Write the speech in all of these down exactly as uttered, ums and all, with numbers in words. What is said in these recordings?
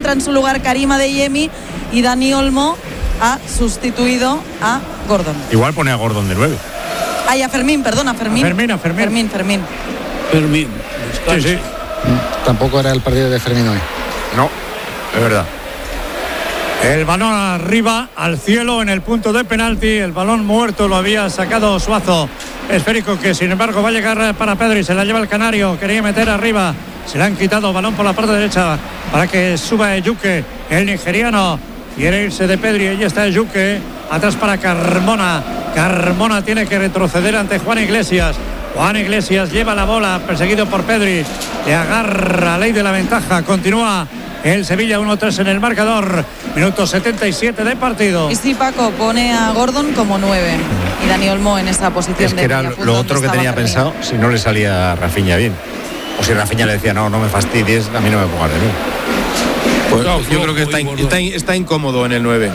entra en su lugar Karim Adeyemi y Dani Olmo ha sustituido a Gordon. Igual pone a Gordon de nueve. Ay, a Fermín, perdón, a Fermín. A Fermín, a Fermín. Fermín, Fermín. Fermín. Sí, sí. Tampoco era el partido de Fermín hoy. No, es verdad. El balón arriba, al cielo, en el punto de penalti. El balón muerto lo había sacado Suazo. Esférico que, sin embargo, va a llegar para Pedri. Se la lleva el canario. Quería meter arriba. Se le han quitado. Balón por la parte derecha para que suba Ejuke, el nigeriano. Quiere irse de Pedri. Ahí está Ejuke. Atrás para Carmona. Carmona tiene que retroceder ante Juan Iglesias. Juan Iglesias lleva la bola, perseguido por Pedri. Le agarra ley de la ventaja. Continúa el Sevilla uno tres en el marcador. Minuto setenta y siete de partido. Y sí, Paco pone a Gordon como nueve. Y Dani Olmo en esa posición. Es que de era lo otro que tenía Fermín. Pensado si no le salía a Rafinha bien. O si Rafinha le decía, no, no me fastidies, a mí no me pongas de nuevo. Pues, no, yo creo que está, in, está, está incómodo en el nueve.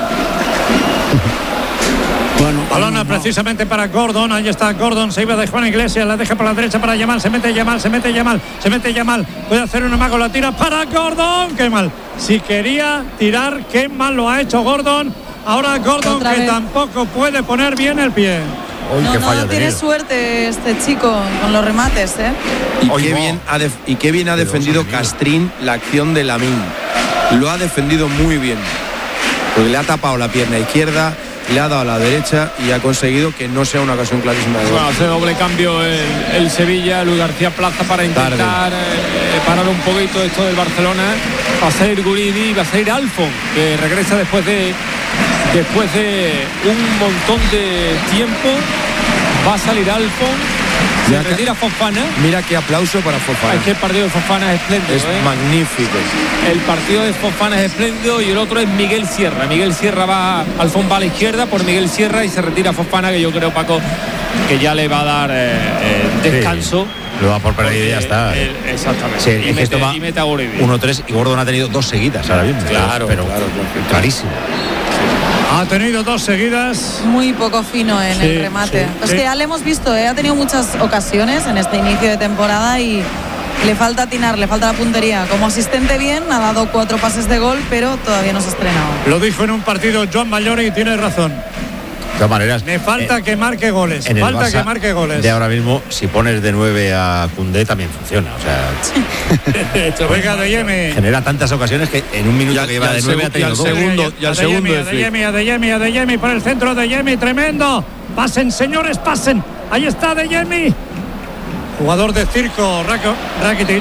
Bueno, balona no. precisamente para Gordon. Ahí está Gordon, se iba de Juan Iglesias, la deja por la derecha para Yamal, se mete Yamal, se mete Yamal, se mete Yamal, puede hacer un amago, la tira para Gordon. Qué mal, si quería tirar, qué mal lo ha hecho Gordon. Ahora Gordon que vez. tampoco puede poner bien el pie. Uy, no, no, tiene suerte este chico con los remates, ¿eh? Y, qué bien, ha def- y qué bien ha defendido Castrín la acción de Lamine. Lo ha defendido muy bien, porque le ha tapado la pierna izquierda, le ha dado a la derecha y ha conseguido que no sea una ocasión clarísima de gol. Bueno, hace doble cambio el, el Sevilla. Luis García Plaza para intentar eh, parar un poquito esto del Barcelona. Va a salir Guridi, va a salir Alfon, que regresa después de después de un montón de tiempo. Va a salir Alfon. Se mira retira que, Fofana. Mira qué aplauso para Fofana. Es que el partido de Fofana es espléndido. Es ¿eh? magnífico. El partido de Fofana es espléndido y el otro es Miguel Sierra. Miguel Sierra va, Alfon va a la izquierda por Miguel Sierra y se retira Fofana, que yo creo, Paco, que ya le va a dar eh, eh, descanso. Sí, lo va por perder y ya está. El, exactamente. Sí, y, es mete, que va y mete a Guridi. uno tres y Gordon ha tenido dos seguidas ahora mismo. Claro, pero, claro, pero clarísimo. Ha tenido dos seguidas. Muy poco fino en sí, el remate. Sí, es sí. que ya le hemos visto, ¿eh? Ha tenido muchas ocasiones en este inicio de temporada y le falta atinar, le falta la puntería. Como asistente bien, ha dado cuatro pases de gol, pero todavía no se ha estrenado. Lo dijo en un partido Joan Mallori y tiene razón. De todas maneras, me falta eh, que marque goles. Falta que marque goles. De ahora mismo, si pones de nueve a Koundé también funciona. O sea, Venga, Adeyemi. Genera tantas ocasiones que en un minuto ya, que lleva de nueve ha tenido dos. Segundo, y al segundo. Adeyemi, Adeyemi, Adeyemi por el centro. Adeyemi, tremendo. Pasen, señores, pasen. Ahí está Adeyemi. Jugador de circo, Rakitic.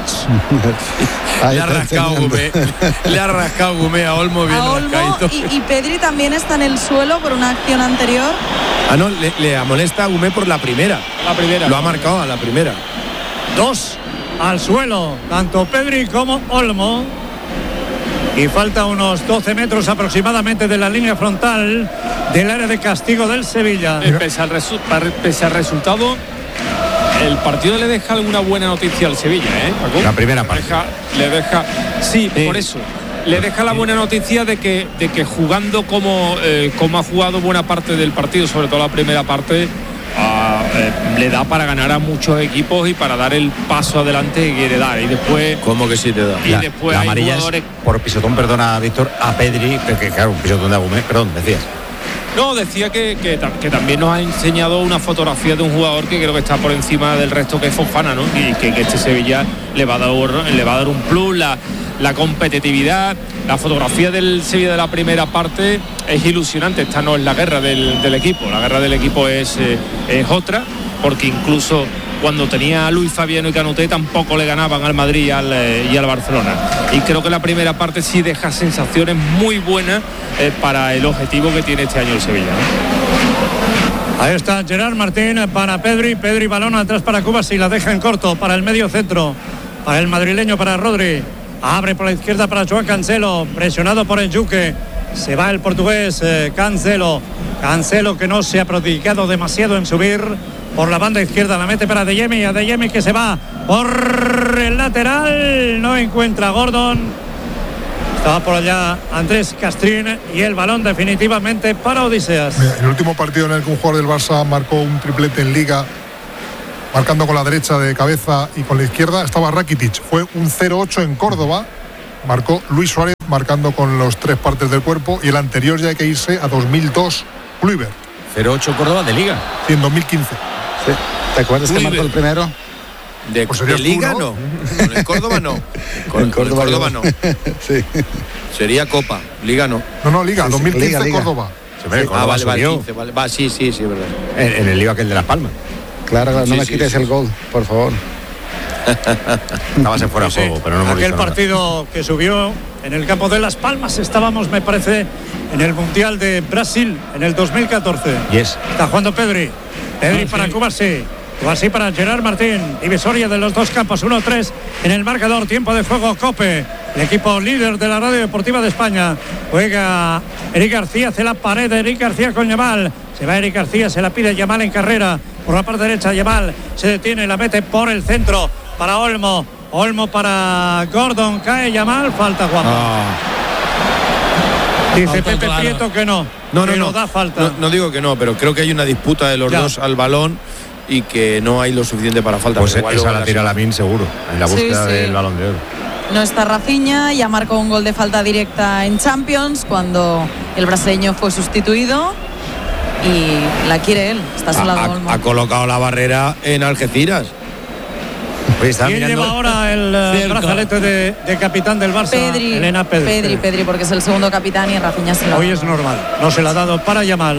Le ha rascado Gumé. Le ha rascado Gumé a Olmo bien a Olmo y, y Pedri también está en el suelo por una acción anterior. Ah, no, le, le amonesta a Gumé por la primera. La primera. Lo ha marcado a la primera. Dos al suelo, tanto Pedri como Olmo. Y falta unos doce metros aproximadamente de la línea frontal del área de castigo del Sevilla. Eh, pese, al resu- pese al resultado, el partido le deja alguna buena noticia al Sevilla, ¿eh, Paco? La primera parte. Le deja, le deja sí, sí, por eso. Le deja la buena noticia de que, de que jugando como, eh, como ha jugado buena parte del partido, sobre todo la primera parte, ah, eh, le da para ganar a muchos equipos y para dar el paso adelante que quiere dar. Y después. ¿Cómo que sí te da? Y la, después la hay amarilla jugadores... es por pisotón, perdona, Víctor, a Pedri, que claro, un pisotón de Agumé, perdón, decías. No, decía que, que, que también nos ha enseñado una fotografía de un jugador que creo que está por encima del resto, que es Fofana, ¿no? Y que, que este Sevilla le va a dar, le va a dar un plus, la, la competitividad. La fotografía del Sevilla de la primera parte es ilusionante. Esta no es la guerra del, del equipo, la guerra del equipo es, eh, es otra, porque incluso cuando tenía a Luis Fabiano y Canuté tampoco le ganaban al Madrid y al, eh, y al Barcelona. Y creo que la primera parte sí deja sensaciones muy buenas eh, para el objetivo que tiene este año el Sevilla, ¿no? Ahí está Gerard Martín para Pedri. Pedri, balón atrás para Cubas y la deja en corto para el medio centro. Para el madrileño, para Rodri. Abre por la izquierda para Joao Cancelo. Presionado por Ejuke. Se va el portugués eh, Cancelo. Cancelo que no se ha prodigado demasiado en subir. Por la banda izquierda la mete para Adeyemi. Adeyemi que se va por el lateral. No encuentra a Gordon. Estaba por allá Andrés Castrín y el balón definitivamente para Odiseas. Mira, el último partido en el que un jugador del Barça marcó un triplete en Liga, marcando con la derecha de cabeza y con la izquierda, estaba Rakitic. Fue un cero ocho en Córdoba. Marcó Luis Suárez. marcando con los tres partes del cuerpo, y el anterior ya hay que irse a dos mil dos, Kluivert. cero ocho Córdoba de Liga. Sí, en dos mil quince. Sí. ¿Te acuerdas que marcó el primero? De, Pues de serías tú, Liga ¿no? no. Con el Córdoba no. Con, En con el Córdoba Córdoba yo. no. Sí. Sería Copa. Liga no. No, no, Liga, Sí, sí, dos mil quince Liga, Liga. Córdoba. Sí, hombre, Ah, Córdoba vale, vale, subió quince, vale. Va, sí, sí, sí, es verdad. en, en el lío aquel de Las Palmas. Claro, claro, no Sí, me sí, quites sí, el sí. gol, por favor. Estabas en fuera de Sí, sí. juego, pero no hemos Aquel visto nada. partido que subió en el campo de Las Palmas, estábamos, me parece, en el Mundial de Brasil en el dos mil catorce. Yes. Está jugando Pedri. Pedri Ah, para sí. Cubarsí. Cubarsí para Gerard Martín. Divisoria de los dos campos, uno tres en el marcador. Tiempo de juego, Cope. El equipo líder de la Radio Deportiva de España. Juega Eric García, hace la pared de Eric García con Yamal. Se va Eric García, se la pide Yamal en carrera. Por la parte derecha, Yamal se detiene, la mete por el centro para Olmo. Olmo para Gordon, cae Yamal, falta Juan. Dice Falta Pepe clara. Prieto que no. No, no, que no. da falta. No, no digo que no, pero creo que hay una disputa de los Ya. dos al balón y que no hay lo suficiente para falta. Pues Pero igual esa luego la en tira la- Lamine seguro, en la Sí, búsqueda sí. del Balón de Oro. No está Rafinha, ya marcó un gol de falta directa en Champions cuando el brasileño fue sustituido y la quiere él. Está Ha, sola ha- Olmo. ha colocado la barrera en Algeciras. Oye, estaba ¿Quién mirando. lleva ahora el eh, Cerca. brazalete de, de capitán del Barça? Pedri, Elena Pedri. Pedri, Pedri, porque es el segundo capitán y Rafinha se lo Hoy es normal. No se la ha dado para Yamal.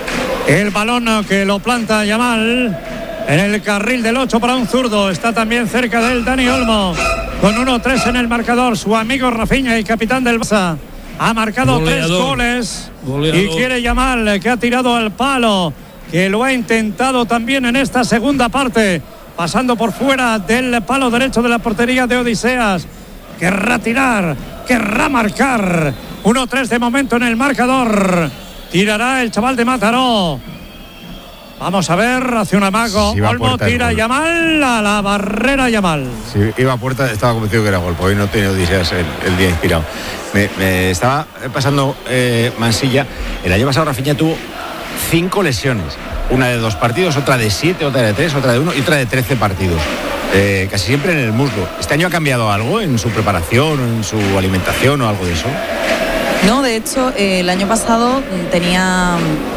El balón que lo planta Yamal en el carril del ocho para un zurdo. Está también cerca de él Dani Olmo. Con uno tres en el marcador. Su amigo Rafinha y capitán del Barça. Ha marcado tres Goleador. goles. Goleador. Y quiere Yamal, que ha tirado al palo. Que lo ha intentado también en esta segunda parte. Pasando por fuera del palo derecho de la portería de Odiseas. Querrá tirar, querrá marcar. uno tres de momento en el marcador. Tirará el chaval de Mataró. Vamos a ver, hace un amago. Sí, va a Olmo puerta el tira gol. Yamal a la barrera Yamal. Si iba a puerta, estaba convencido que era gol, porque hoy no tenía odiseas el, el día inspirado. Me, me estaba pasando eh, Mansilla. El año pasado Rafinha tuvo cinco lesiones. Una de dos partidos, otra de siete, otra de tres, otra de uno y otra de trece partidos. Eh, casi siempre en el muslo. ¿Este año ha cambiado algo en su preparación, en su alimentación o algo de eso? No, de hecho, eh, el año pasado tenía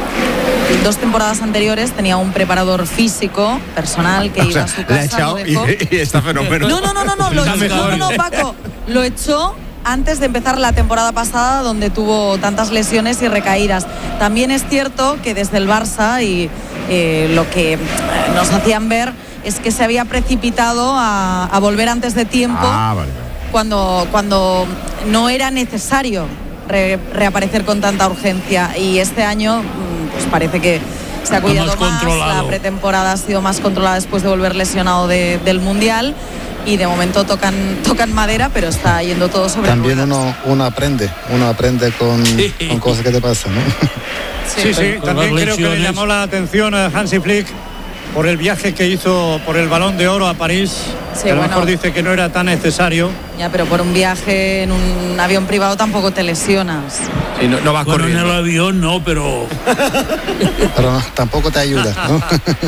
mm, dos temporadas anteriores tenía un preparador físico personal que O iba sea, a su la ha casa. echado lo y, dejó. y está fenómeno. No, no, no, no, no, lo Está echó, no, mejor. no, no, Paco, lo echó antes de empezar la temporada pasada donde tuvo tantas lesiones y recaídas. También es cierto que desde el Barça y eh, lo que eh, nos hacían ver es que se había precipitado a, a volver antes de tiempo Ah, vale, vale. cuando, cuando no era necesario re- reaparecer con tanta urgencia y este año mm, pues parece que se ha Está cuidado más más, controlado. la pretemporada ha sido más controlada después de volver lesionado de- del Mundial y de momento tocan, tocan madera, pero está yendo todo sobre También ruedas. uno, uno aprende, uno aprende con, Sí. con cosas que te pasan, ¿no? Sí, sí, Con también las creo que le lesiones. llamó la atención a Hansi Flick por el viaje que hizo por el Balón de Oro a París. Sí, que a lo bueno. mejor dice que no era tan necesario. Ya, pero por un viaje en un avión privado tampoco te lesionas. Y no, no vas Bueno, en el corriendo. avión no, pero Pero no, tampoco te ayuda, ¿no?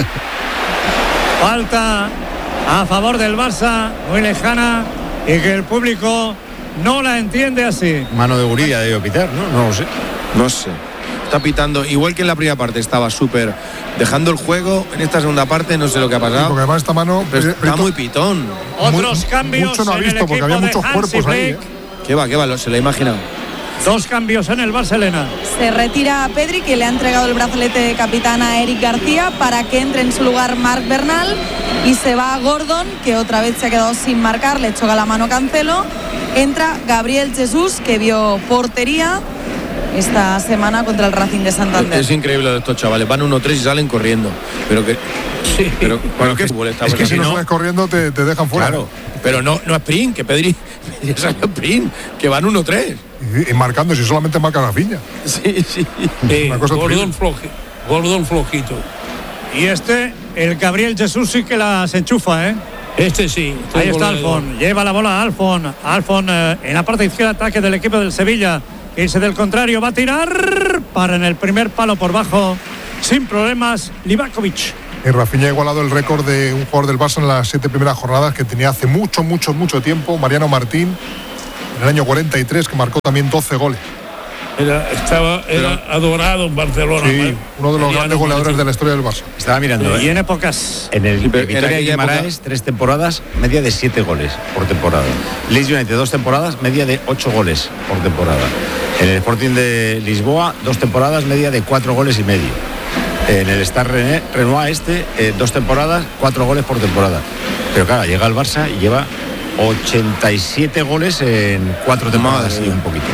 Falta a favor del Barça, muy lejana, y que el público no la entiende así. Mano de Gurilla debió pitar, ¿no? No lo sé. No sé. Está pitando, igual que en la primera parte estaba súper dejando el juego, en esta segunda parte no sé lo que ha Porque pasado, además esta mano pero está Prieto, muy pitón. Otros Mu- cambios mucho no ha en visto, el porque equipo había de muchos Hansi cuerpos ahí, Flick. ¿eh? ¿Qué va, qué va? Lo- Se lo ha imaginado. Dos cambios en el Barcelona. Se retira a Pedri, que le ha entregado el brazalete de capitán a Eric García para que entre en su lugar Marc Bernal, y se va a Gordon, que otra vez se ha quedado sin marcar, le choca la mano Cancelo. Entra Gabriel Jesús, que vio portería esta semana contra el Racing de Santander. Es increíble lo de estos chavales, van uno tres y salen corriendo. Pero que sí. pero bueno, que- qué fútbol está Es que bueno. si no no- sales corriendo te, te dejan fuera. Claro. Pero no, no sprint, que Pedri ya salió sprint, que van uno tres. Y, y marcando, si solamente marca Rafinha. Sí, sí. Eh, Una cosa Gordon, terrible. floji- Gordon flojito. Y este, el Gabriel Jesús, sí que las enchufa, ¿eh? Este sí. este Ahí es está goleador. Alfon, lleva la bola a Alfon. Alfon eh, en la parte izquierda, ataque del equipo del Sevilla. Irse del contrario, va a tirar. Para en el primer palo por bajo, sin problemas, Livakovic. Y Rafinha ha igualado el récord de un jugador del Barça en las siete primeras jornadas que tenía hace mucho, mucho, mucho tiempo, Mariano Martín. en el año cuarenta y tres, que marcó también doce goles. Era, estaba, era Pero, adorado en Barcelona. Sí, ¿eh? Uno de los grandes goleadores de la historia del Barça. Estaba mirando. Y en épocas. En el Vitoria Guimaraes, tres temporadas, media de siete goles por temporada. Leeds United, dos temporadas, media de ocho goles por temporada. En el Sporting de Lisboa, dos temporadas, media de cuatro goles y medio. En el Stade René, Renoir este, eh, dos temporadas, cuatro goles por temporada. Pero claro, llega al Barça y lleva ochenta y siete goles en cuatro temporadas y un poquito.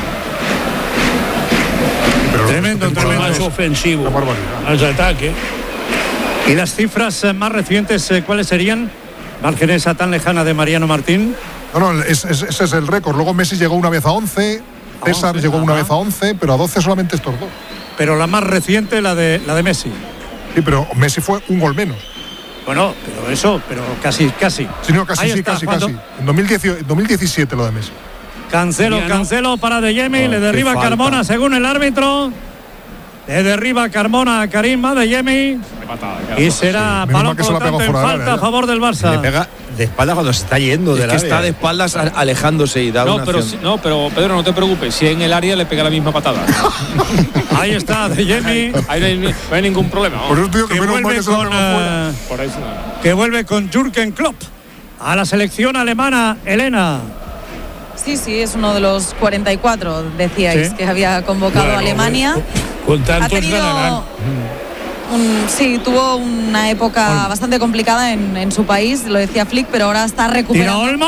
Tremendo, tremendo. Más ofensivo al ataque. ¿Y las cifras más recientes cuáles serían? Margen esa tan lejana de Mariano Martín. No, no, es, es, ese es el récord. Luego Messi llegó una vez a once, César once, llegó ajá. una vez a once, pero a doce solamente estos dos. Pero la más reciente, la de la de Messi. Sí, pero Messi fue un gol menos. Bueno, pero eso, pero casi, casi. Sí, no, casi, Ahí sí, está, casi, ¿cuándo? casi. En dos mil dieciocho, dos mil diecisiete lo de Messi. Cancelo, Mariano. Cancelo para De Jemi, oh, le derriba Carmona según el árbitro. Le derriba Carmona a Karim Adeyemi. Y será balón por tanto en falta a favor del Barça. Le pega de espalda cuando se está yendo es del que área. Está de espaldas alejándose y da no, una pero si, no, pero Pedro, no te preocupes. Si en el área le pega la misma patada. Ahí está Adeyemi. Ahí no hay, no hay ningún problema. Por eso digo que, que, vuelve que, con, uh, Por eso. que vuelve con Jürgen Klopp a la selección alemana. Elena. Sí, sí, es uno de los cuarenta y cuatro, decíais, ¿sí? que había convocado bueno, a Alemania. Con tantos ha tenido un, sí, tuvo una época Olmo. bastante complicada en, en su país, lo decía Flick, pero ahora está recuperando. ¡Tira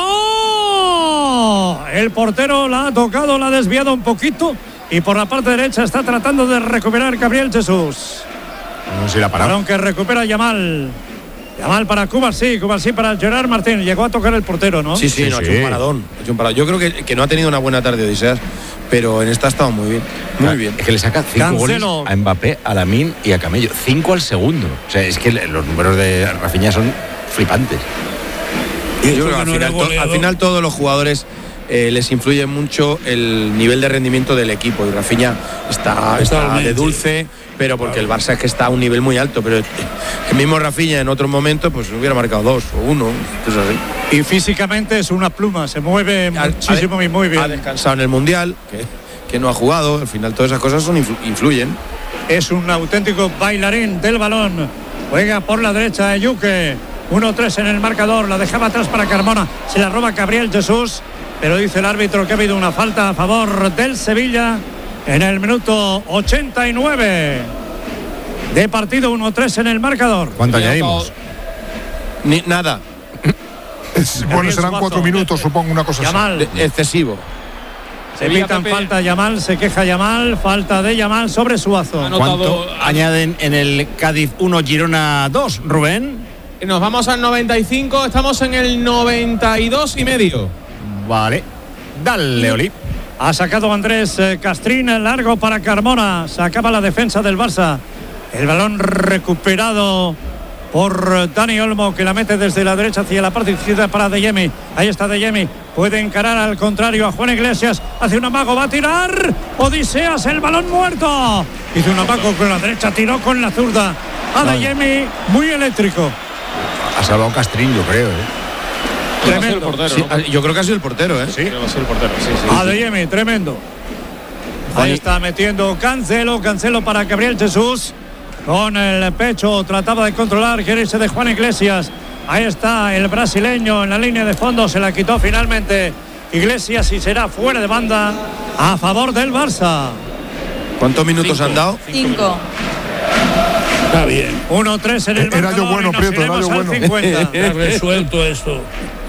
Olmo! El portero la ha tocado, la ha desviado un poquito y por la parte derecha está tratando de recuperar Gabriel Jesús. No sé si la paró. Balón que recupera Yamal. Yamal para Cubarsí, Cubarsí para Gerard Martín. Llegó a tocar el portero, ¿no? Sí, sí, sí, no, sí. Ha hecho un paradón, ha hecho un paradón. Yo creo que, que no ha tenido una buena tarde Odiseas, pero en esta ha estado muy bien. Muy claro, bien. Es que le saca cinco goles a Mbappé, a Lamine y a Camello. Cinco al segundo. O sea, es que los números de Rafinha son flipantes. Yo creo que al final, to, al final todos los jugadores eh, les influye mucho el nivel de rendimiento del equipo. Y Rafinha está, está de dulce, pero porque el Barça es que está a un nivel muy alto. Pero el mismo Rafinha en otro momento pues hubiera marcado dos o uno. Pues así. Y físicamente es una pluma, se mueve ha, muchísimo ha, y muy bien. Ha descansado en el Mundial, que, que no ha jugado. Al final todas esas cosas son influ, influyen. Es un auténtico bailarín del balón. Juega por la derecha Yuke. uno tres en el marcador, la dejaba atrás para Carmona, se la roba Gabriel Jesús, pero dice el árbitro que ha habido una falta a favor del Sevilla en el minuto ochenta y nueve de partido. Uno tres en el marcador. ¿Cuánto añadimos? Ni, nada. Es, bueno, serán cuatro minutos, supongo, una cosa Yamal. así. De, excesivo. Se pitan falta Yamal, se queja Yamal, falta de Yamal sobre Suazo. ¿Cuánto añaden en el Cádiz uno, Girona dos, Rubén? Nos vamos al noventa y cinco, estamos en el noventa y dos y medio. Vale, dale, Oli. Ha sacado Andrés Castrín, largo para Carmona. Se acaba la defensa del Barça. El balón recuperado por Dani Olmo, que la mete desde la derecha hacia la parte izquierda para De Jemi. Ahí está De Jemi. Puede encarar al contrario a Juan Iglesias. Hace un amago, va a tirar. Odiseas, el balón muerto. Hizo un amago con la derecha, tiró con la zurda. A De Jemi, muy eléctrico. Ha salvado Castrín, yo creo, ¿eh? Tremendo. El portero, sí, ¿no? Yo creo que ha sido el portero, ¿eh? Sí. Creo que ha sido el portero, sí, sí. A De Jemi, tremendo. Ahí está metiendo Cancelo, Cancelo para Gabriel Jesús. Con el pecho trataba de controlar, quiere irse de Juan Iglesias. Ahí está el brasileño en la línea de fondo, se la quitó finalmente Iglesias y será fuera de banda a favor del Barça. ¿Cuántos minutos Cinco. han dado? Cinco. Está bien. uno tres en el Era marcador yo bueno, Prieto, era yo bueno. Está resuelto esto.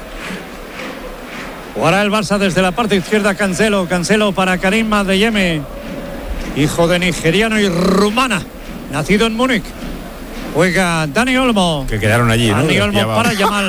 Jugará el Barça desde la parte izquierda. Cancelo, Cancelo para Karim Adeyemi, hijo de nigeriano y rumana, nacido en Múnich. Juega Dani Olmo. Que quedaron allí, ¿no? Dani Olmo Llevaba. para Yamal.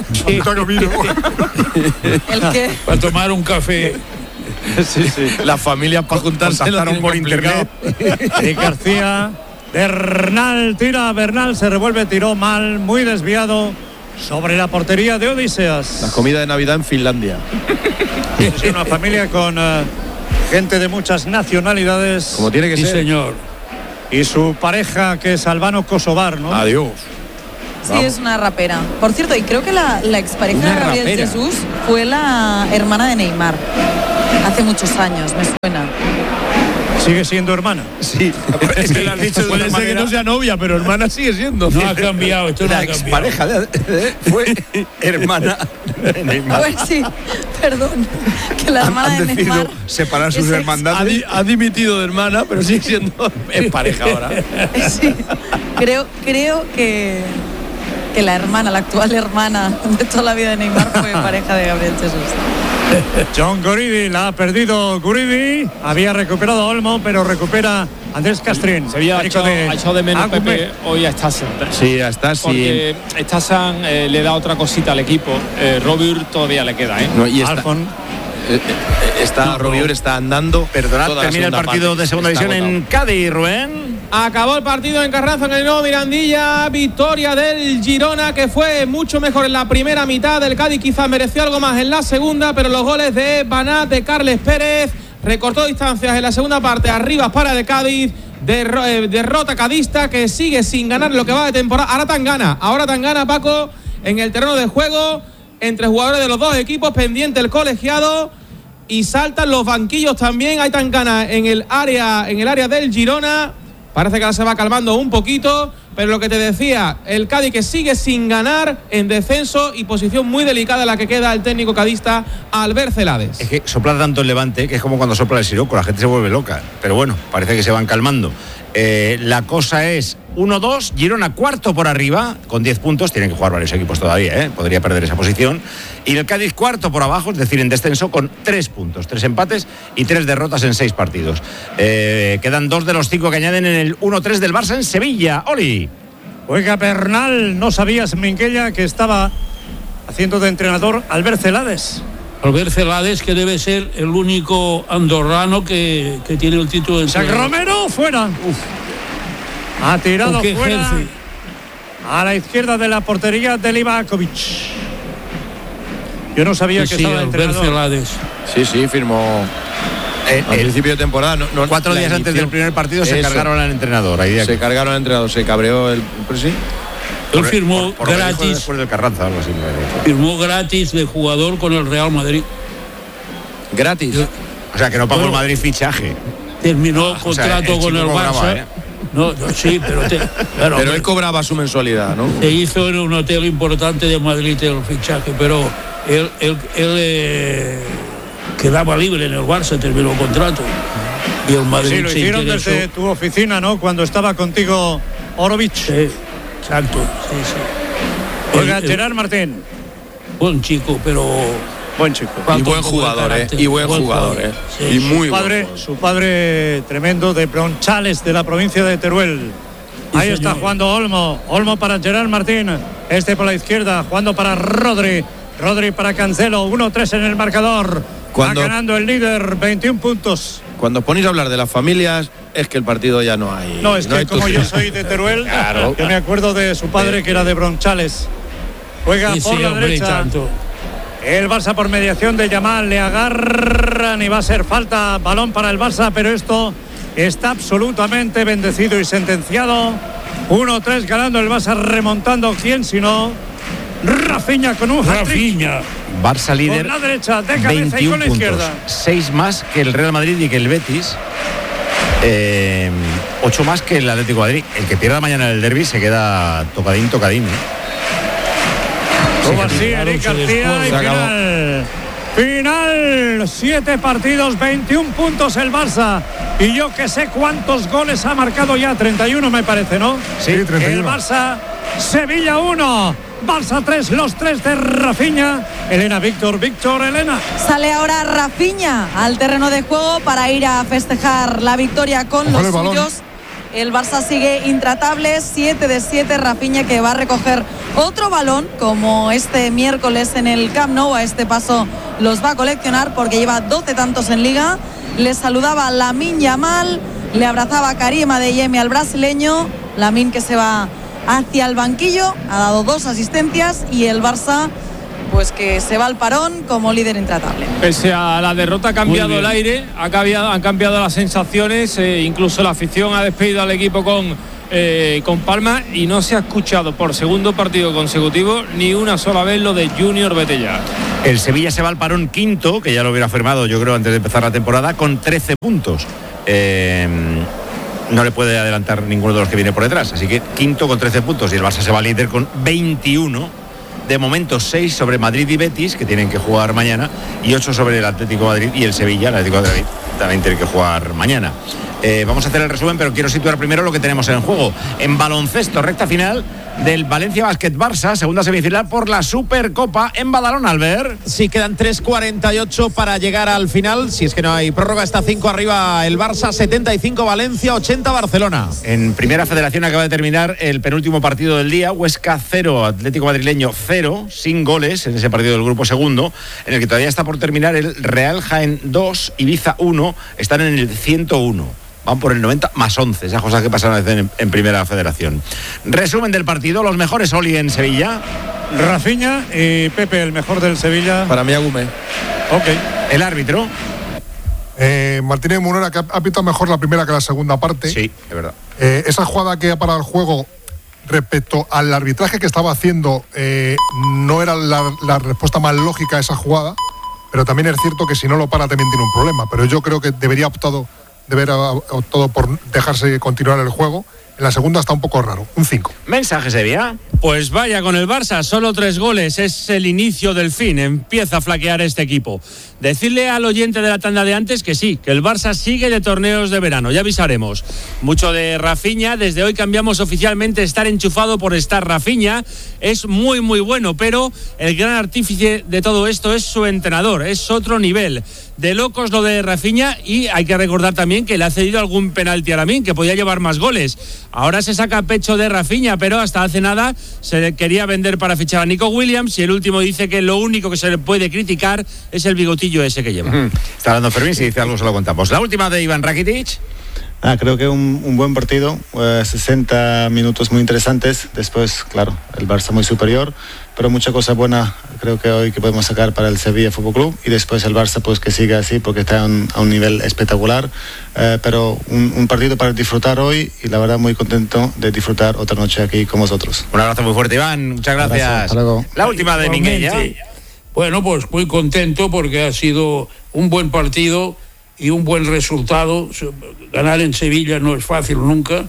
¿El qué? Para tomar un café. Sí, sí. Las familias para juntarse Contactaron por internet. Y García. Bernal tira, Bernal se revuelve, tiró mal, muy desviado sobre la portería de Odiseas. La comida de Navidad en Finlandia. Es una familia con uh, gente de muchas nacionalidades. Como tiene que Sí, ser. señor. Y su pareja, que es albano-kosovar, ¿no? Adiós. Sí, Vamos. es una rapera. Por cierto, y creo que la, la expareja Una de Gabriel rapera. Jesús fue la hermana de Neymar. hace muchos años, me suena. ¿Sigue siendo hermana? Sí, es que lo has dicho de Puede una ser que manera. no sea novia, pero hermana sigue siendo. No ha cambiado, esto no La ha cambiado. expareja de, de, fue hermana de Neymar. Pues sí, perdón, que la hermana Han de decidido Neymar separar sus es ex- hermandades. Ha, di- ha dimitido de hermana, pero sigue siendo es pareja ahora. Sí, creo, creo que, que la hermana, la actual hermana de toda la vida de Neymar fue pareja de Gabriel Jesús. John Guridi la ha perdido Guridi. Había recuperado a Olmo, pero recupera Andrés Castrín. Se había técnico echado, ha echado de menos Agume. Pepe hoy a Stassen. Sí, a Stassen. Porque Stassen eh, le da otra cosita al equipo. Eh, Robert todavía le queda, ¿eh? No, y está, Alfon. eh, eh, está No, Robier está andando. Perdonad, toda la termina el segunda partido parte. de segunda Está división en agotado. Cádiz, Rubén. Acabó el partido en Carranza, en el nuevo Mirandilla. Victoria del Girona, que fue mucho mejor en la primera mitad. Del Cádiz quizás mereció algo más en la segunda, pero los goles de Banat, de Carles Pérez, recortó distancias en la segunda parte. Arriba para el Cádiz. Derro- eh, derrota cadista que sigue sin ganar lo que va de temporada. Ahora tan gana, ahora tan gana Paco en el terreno de juego entre jugadores de los dos equipos, pendiente el colegiado. Y saltan los banquillos también. Hay tan gana en el área, en el área del Girona. Parece que ahora se va calmando un poquito, pero lo que te decía, el Cádiz que sigue sin ganar en descenso y posición muy delicada la que queda el técnico cadista Albert Celades. Es que sopla tanto el Levante que es como cuando sopla el siroco, la gente se vuelve loca. Pero bueno, parece que se van calmando. Eh, la cosa es uno dos, Girona cuarto por arriba, con diez puntos, tienen que jugar varios equipos todavía, ¿eh? Podría perder esa posición. Y el Cádiz cuarto por abajo, es decir, en descenso, con tres puntos, tres empates y tres derrotas en seis partidos. Eh, quedan dos de los cinco que añaden en el uno tres del Barça en Sevilla. Oli. Juega Bernal, no sabías, Minguella, que estaba haciendo de entrenador Albert Celades. Albert Celades, que debe ser el único andorrano que, que tiene el título de San entrenador. Romero fuera. Uf. Ha tirado ¿Por qué fuera ejerce? a la izquierda de la portería de Livakovic. Yo no sabía Sí, que sí, estaba Albert entrenador. Celades. Sí, sí, firmó Eh, al eh, principio de temporada. No, no, cuatro la días antes inició. del primer partido se Eso. cargaron al entrenador. Ahí de Se aquí. cargaron al entrenador, se cabreó el. Pues sí. Él firmó Por lo que dijo gratis, después del Carranza, algo así. firmó gratis de jugador con el Real Madrid. Gratis. O sea, que no pagó el Bueno, Madrid fichaje. Terminó Ah, o sea, contrato el con chico el cobraba, Barça. ¿eh? No, no, sí, pero, te, claro, Pero él cobraba su mensualidad, ¿no? se hizo en un hotel importante de Madrid el fichaje, pero él, él, él eh, quedaba libre en el Barça, terminó contrato. Y el Madrid Sí, lo se hicieron interesó. desde tu oficina, ¿no? Cuando estaba contigo Orovic. Sí, exacto, sí, sí. Oiga, El- el- Gerard Martín. Buen chico, pero Buen chico. Y falta buen un poco de jugador, ¿eh? carácter. Y buen jugador, ¿eh? Sí, Y sí. muy Su padre, buen su padre tremendo de Bronchales, de la provincia de Teruel. Ahí Sí, está señor. jugando Olmo. Olmo para Gerard Martín. Este por la izquierda, jugando para Rodri. Rodri para Cancelo. uno tres en el marcador. Cuando- Va ganando el líder, veintiún puntos. Cuando ponéis a hablar de las familias, es que el partido ya no hay. No, es que hay como tus- yo soy de Teruel, Claro. yo me acuerdo de su padre que era de Bronchales. Juega Sí, por sí, la hombre, y derecha. tanto. El Barça por mediación de Yamal, le agarran y va a ser falta, balón para el Barça, pero esto está absolutamente bendecido y sentenciado. uno tres ganando el Barça, remontando, ¿quién si no? Rafinha con un hat-trick. Rafinha. Barça líder. Con la derecha, de cabeza y veintiún con la puntos, izquierda. seis más que el Real Madrid y que el Betis, eh, ocho más que el Atlético de Madrid. El que pierda mañana el derbi se queda tocadín, tocadín. ¿eh? Como así, claro, Eric se García y descuelga. Se acabó. final. Final, siete partidos, veintiún puntos el Barça. Y yo que sé cuántos goles ha marcado ya, treinta y uno me parece, ¿no? Sí, treinta y El uno. Barça, Sevilla uno, Barça tres, los tres de Rafinha. Elena, Víctor, Víctor, Elena. Sale ahora Rafinha al terreno de juego para ir a festejar la victoria con Ojo los el balón. suyos. El Barça sigue intratable, siete de siete. Rafinha que va a recoger otro balón como este miércoles en el Camp Nou. A este paso los va a coleccionar porque lleva doce tantos en Liga. Le saludaba Lamine Yamal, le abrazaba Karim Adeyemi al brasileño. Lamine que se va hacia el banquillo, ha dado dos asistencias y el Barça pues que se va al parón como líder intratable. Pese a la derrota ha cambiado Muy el bien. aire, ha cambiado, han cambiado las sensaciones, eh, incluso la afición ha despedido al equipo con, eh, con Palma y no se ha escuchado por segundo partido consecutivo ni una sola vez lo de Junior Betella. El Sevilla se va al parón quinto, que ya lo hubiera firmado yo creo antes de empezar la temporada, con trece puntos. Eh, no le puede adelantar ninguno de los que viene por detrás, así que quinto con trece puntos, y el Barça se va líder con veintiuno. De momento seis sobre Madrid y Betis, que tienen que jugar mañana, y ocho sobre el Atlético de Madrid y el Sevilla. El Atlético de Madrid también tiene que jugar mañana. Eh, vamos a hacer el resumen, pero quiero situar primero lo que tenemos en juego. En baloncesto, recta final del Valencia Basket Barça, segunda semifinal por la Supercopa en Badalona, Albert. Sí, quedan tres cuarenta y ocho para llegar al final. Si es que no hay prórroga, está cinco arriba el Barça, setenta y cinco Valencia, ochenta Barcelona. En Primera Federación acaba de terminar el penúltimo partido del día. Huesca cero, Atlético Madrileño cero, sin goles en ese partido del grupo segundo, en el que todavía está por terminar el Real Jaén dos, Ibiza uno, están en el ciento uno. Van por el noventa más once, esas cosas que pasan a veces en, en Primera Federación. Resumen del partido, los mejores, Oli, en Sevilla. Rafinha y Pepe, el mejor del Sevilla. Para mí, Agumé. Ok. El árbitro. Eh, Martínez Munera, que ha, ha pitado mejor la primera que la segunda parte. Sí, es verdad. Eh, esa jugada que ha parado el juego respecto al arbitraje que estaba haciendo, eh, no era la, la respuesta más lógica a esa jugada, pero también es cierto que si no lo para también tiene un problema. Pero yo creo que debería optado deber haber optado por dejarse continuar el juego. En la segunda está un poco raro, un cinco. Mensaje, Sevilla. Pues vaya con el Barça, solo tres goles, es el inicio del fin, empieza a flaquear este equipo. Decirle al oyente de la tanda de antes que sí, que el Barça sigue de torneos de verano, ya avisaremos. Mucho de Rafinha, desde hoy cambiamos oficialmente estar enchufado por estar Rafinha, es muy muy bueno, pero el gran artífice de todo esto es su entrenador, es otro nivel. De locos lo de Rafinha, y hay que recordar también que le ha cedido algún penalti a Lamine, que podía llevar más goles. Ahora se saca pecho de Rafinha, pero hasta hace nada se le quería vender para fichar a Nico Williams, y el último dice que lo único que se le puede criticar es el bigotillo ese que lleva. Uh-huh. Está hablando Fermín, si dice algo se lo contamos. La última de Iván Rakitic. Ah, creo que un, un buen partido, eh, sesenta minutos muy interesantes. Después, claro, el Barça muy superior, pero mucha cosa buena creo que hoy que podemos sacar para el Sevilla Fútbol Club, y después el Barça pues que siga así porque está a un, a un nivel espectacular, eh, pero un, un partido para disfrutar hoy, y la verdad muy contento de disfrutar otra noche aquí con vosotros. Un abrazo muy fuerte, Iván, muchas gracias. Hasta luego. La última de Minguella. Bueno, pues muy contento porque ha sido un buen partido y un buen resultado. Ganar en Sevilla no es fácil nunca,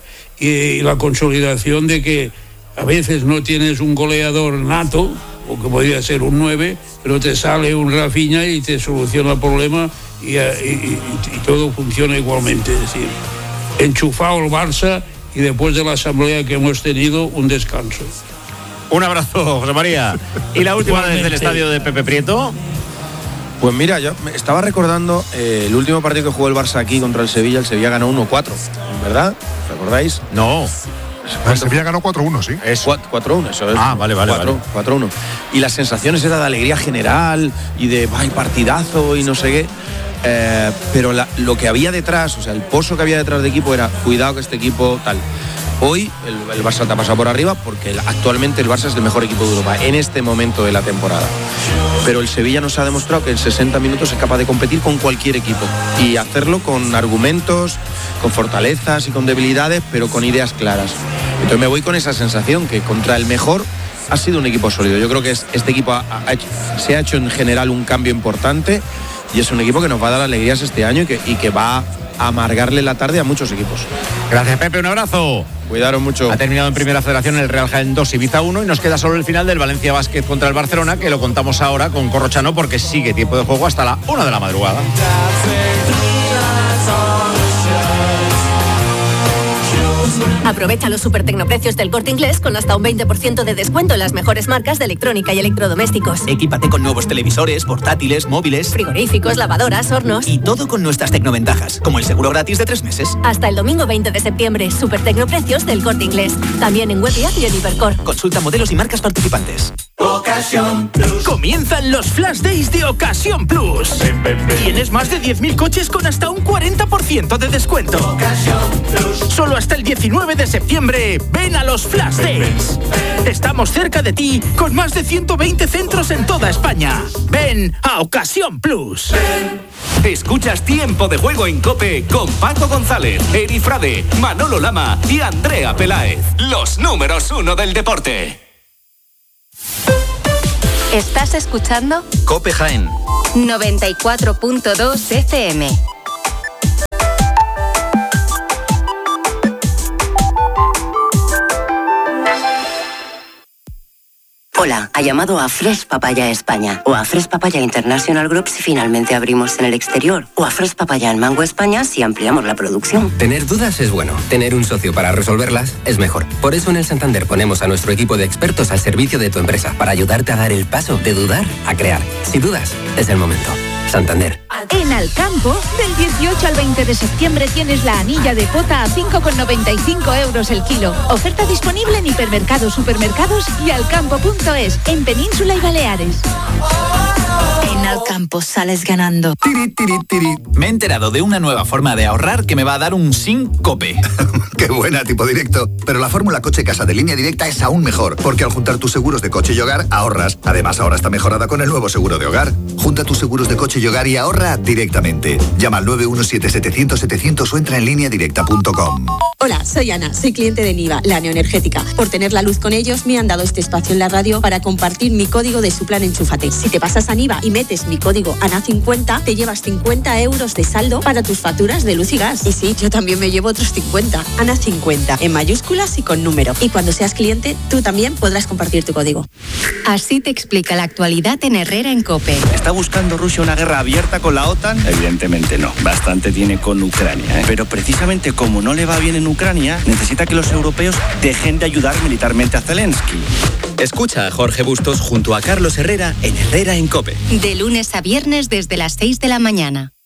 y la consolidación de que a veces no tienes un goleador nato, o que podría ser un nueve, pero te sale un Rafinha y te soluciona el problema, y, y, y, y todo funciona igualmente. Es decir, enchufado el Barça, y después de la asamblea que hemos tenido, un descanso. Un abrazo, José María. Y la última desde el estadio de Pepe Prieto. Pues mira, yo me estaba recordando eh, el último partido que jugó el Barça aquí contra el Sevilla. El Sevilla ganó uno cuatro, ¿verdad? ¿Recordáis? No. El Sevilla ganó cuatro uno, sí. Es cuatro uno, eso es. Ah, vale, vale. cuatro uno. Y las sensaciones eran de alegría general y de ¡ay, partidazo! Y no sé qué. Eh, pero la, lo que había detrás, o sea, el pozo que había detrás de equipo era cuidado que este equipo tal. Hoy el, el Barça te ha pasado por arriba porque el, actualmente el Barça es el mejor equipo de Europa en este momento de la temporada. Pero el Sevilla nos ha demostrado que en sesenta minutos es capaz de competir con cualquier equipo y hacerlo con argumentos, con fortalezas y con debilidades, pero con ideas claras. Entonces me voy con esa sensación que contra el mejor ha sido un equipo sólido. Yo creo que es, este equipo ha, ha hecho, se ha hecho en general un cambio importante, y es un equipo que nos va a dar alegrías este año y que, y que va a amargarle la tarde a muchos equipos. Gracias, Pepe, un abrazo. Cuidaros mucho. Ha terminado en Primera Federación el Real Jaén dos, Ibiza uno, y nos queda solo el final del Valencia Basket contra el Barcelona, que lo contamos ahora con Corrochano porque sigue tiempo de juego hasta la una de la madrugada. Aprovecha los super tecnoprecios del Corte Inglés con hasta un veinte por ciento de descuento en las mejores marcas de electrónica y electrodomésticos. Equípate con nuevos televisores, portátiles, móviles, frigoríficos, lavadoras, hornos. Y todo con nuestras tecnoventajas, como el seguro gratis de tres meses. Hasta el domingo veinte de septiembre, super tecnoprecios del Corte Inglés. También en web y app y en Hipercor. Consulta modelos y marcas participantes. Ocasión Plus. Comienzan los Flash Days de Ocasión Plus. Ven, ven, ven. Tienes más de diez mil coches con hasta un cuarenta por ciento de descuento. Ocasión Plus. Solo hasta el diecinueve de septiembre, ven a los Flash Days. Ven, ven. Estamos cerca de ti con más de ciento veinte centros en toda España. Ven a Ocasión Plus. Ven. Escuchas Tiempo de Juego en COPE con Paco González, Eri Frade, Manolo Lama y Andrea Peláez. Los números uno del deporte. ¿Estás escuchando? COPE Jaén. noventa y cuatro punto dos F M. Hola, ha llamado a Fresh Papaya España o a Fresh Papaya International Group si finalmente abrimos en el exterior o a Fresh Papaya en Mango España si ampliamos la producción. Tener dudas es bueno, tener un socio para resolverlas es mejor. Por eso en el Santander ponemos a nuestro equipo de expertos al servicio de tu empresa para ayudarte a dar el paso de dudar a crear. Si dudas, es el momento. Santander. En Alcampo, del dieciocho al veinte de septiembre tienes la anilla de pota a cinco con noventa y cinco euros el kilo. Oferta disponible en hipermercados, supermercados y alcampo punto es, en Península y Baleares. En Alcampo sales ganando. Tiri, tiri, tiri. Me he enterado de una nueva forma de ahorrar que me va a dar un sin cope. Qué buena, tipo directo. Pero la fórmula coche casa de Línea Directa es aún mejor, porque al juntar tus seguros de coche y hogar, ahorras. Además, ahora está mejorada con el nuevo seguro de hogar. Junta tus seguros de coche y hogar y ahorra directamente. Llama al nueve uno siete setecientos setecientos o entra en línea directa punto com. Hola, soy Ana, soy cliente de Niva, la neoenergética. Por tener la luz con ellos, me han dado este espacio en la radio para compartir mi código de su plan Enchúfate. Si te pasas a Niva y metes mi código A N A cincuenta, te llevas cincuenta euros de saldo para tus facturas de luz y gas. Y sí, yo también me llevo otros cincuenta. A N A cincuenta, en mayúsculas y con número. Y cuando seas cliente, tú también podrás compartir tu código. Así te explica la actualidad en Herrera en COPE. ¿Está buscando Rusia una guerra abierta con la OTAN? Evidentemente no. Bastante tiene con Ucrania, ¿eh? Pero precisamente como no le va bien en Ucrania, necesita que los europeos dejen de ayudar militarmente a Zelensky. Escucha a Jorge Bustos junto a Carlos Herrera en Herrera en COPE. De lunes a viernes desde las seis de la mañana.